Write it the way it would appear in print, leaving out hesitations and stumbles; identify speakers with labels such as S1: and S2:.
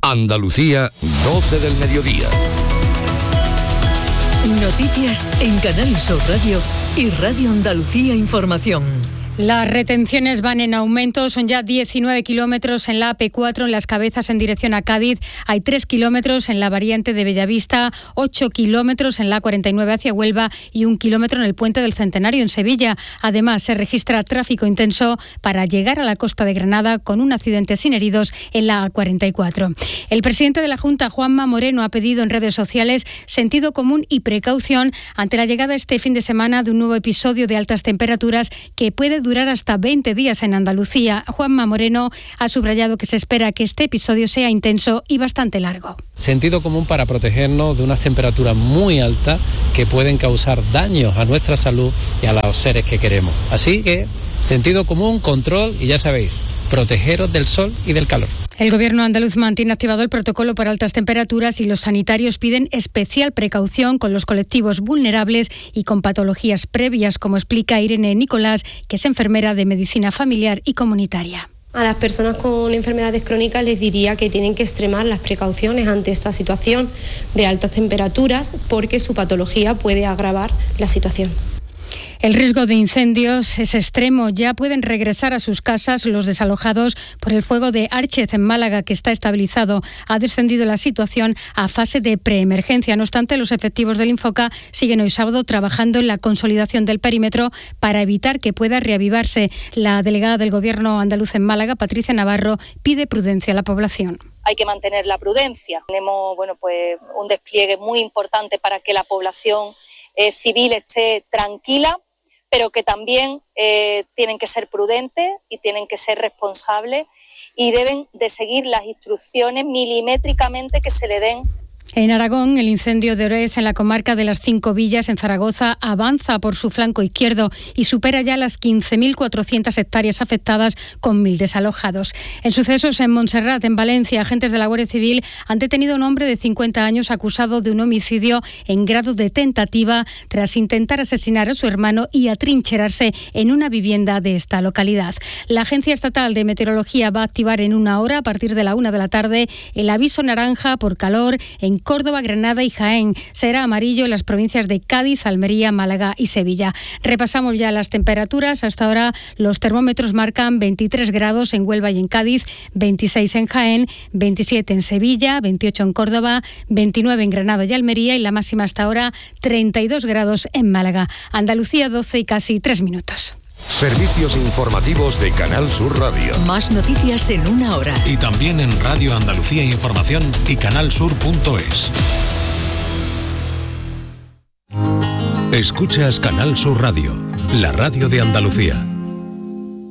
S1: Andalucía, 12 del mediodía.
S2: Noticias en Canal Sur Radio y Radio Andalucía Información.
S3: Las retenciones van en aumento, son ya 19 kilómetros en la AP4 en Las Cabezas en dirección a Cádiz, hay 3 kilómetros en la variante de Bellavista, 8 kilómetros en la A49 hacia Huelva y 1 kilómetro en el Puente del Centenario en Sevilla. Además, se registra tráfico intenso para llegar a la costa de Granada con un accidente sin heridos en la A44. El presidente de la Junta, Juanma Moreno, ha pedido en redes sociales sentido común y precaución ante la llegada este fin de semana de un nuevo episodio de altas temperaturas que puede durar hasta 20 días en Andalucía. Juanma Moreno ha subrayado que se espera que este episodio sea intenso y bastante largo.
S4: Sentido común para protegernos de unas temperaturas muy altas que pueden causar daños a nuestra salud y a los seres que queremos. Así que sentido común, control y ya sabéis, protegeros del sol y del calor.
S3: El gobierno andaluz mantiene activado el protocolo para altas temperaturas y los sanitarios piden especial precaución con los colectivos vulnerables y con patologías previas, como explica Irene Nicolás, que es enfermera de medicina familiar y comunitaria.
S5: A las personas con enfermedades crónicas les diría que tienen que extremar las precauciones ante esta situación de altas temperaturas porque su patología puede agravar la situación.
S3: El riesgo de incendios es extremo. Ya pueden regresar a sus casas los desalojados por el fuego de Árchez en Málaga, que está estabilizado. Ha descendido la situación a fase de preemergencia. No obstante, los efectivos del Infoca siguen hoy sábado trabajando en la consolidación del perímetro para evitar que pueda reavivarse. La delegada del Gobierno andaluz en Málaga, Patricia Navarro, pide prudencia a la población.
S6: Hay que mantener la prudencia. Tenemos un despliegue muy importante para que la población civil esté tranquila, pero que también tienen que ser prudentes y tienen que ser responsables y deben de seguir las instrucciones milimétricamente que se le den.
S3: En Aragón, el incendio de Orés en la comarca de las 5 Villas en Zaragoza avanza por su flanco izquierdo y supera ya las 15.400 hectáreas afectadas con 1.000 desalojados. En sucesos en Montserrat, en Valencia, agentes de la Guardia Civil han detenido a un hombre de 50 años acusado de un homicidio en grado de tentativa tras intentar asesinar a su hermano y atrincherarse en una vivienda de esta localidad. La Agencia Estatal de Meteorología va a activar en 1 hora, a partir de la 1 de la tarde, el aviso naranja por calor en Córdoba, Granada y Jaén. Será amarillo en las provincias de Cádiz, Almería, Málaga y Sevilla. Repasamos ya las temperaturas. Hasta ahora los termómetros marcan 23 grados en Huelva y en Cádiz, 26 en Jaén, 27 en Sevilla, 28 en Córdoba, 29 en Granada y Almería y la máxima hasta ahora 32 grados en Málaga. Andalucía 12 y casi 3 minutos.
S1: Servicios informativos de Canal Sur Radio.
S2: Más noticias en 1 hora.
S7: Y también en Radio Andalucía Información y canalsur.es. Escuchas Canal Sur Radio, la radio de Andalucía.